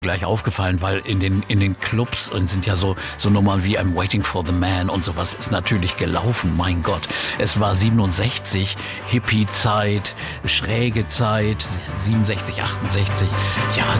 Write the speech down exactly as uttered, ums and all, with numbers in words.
gleich aufgefallen, weil in den in den Clubs und sind ja so so Nummern wie I'm Waiting for the Man und sowas ist natürlich gelaufen. Mein Gott, es war siebenundsechzig, Hippie-Zeit, schräge Zeit, siebenundsechzig, achtundsechzig. Ja,